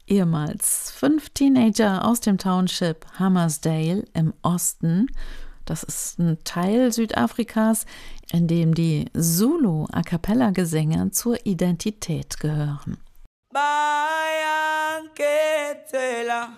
Ehemals 5 Teenager aus dem Township Hammarsdale im Osten. Das ist ein Teil Südafrikas, in dem die Zulu-A-cappella-Gesänge zur Identität gehören.